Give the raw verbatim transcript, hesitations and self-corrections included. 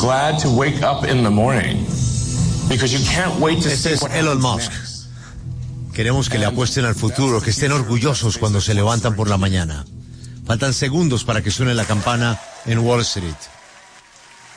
glad to wake up in the morning because you can't wait to Este see es what Elon happens Musk. next. Queremos que le apuesten al futuro, que estén orgullosos cuando se levantan por la mañana. Faltan segundos para que suene la campana en Wall Street.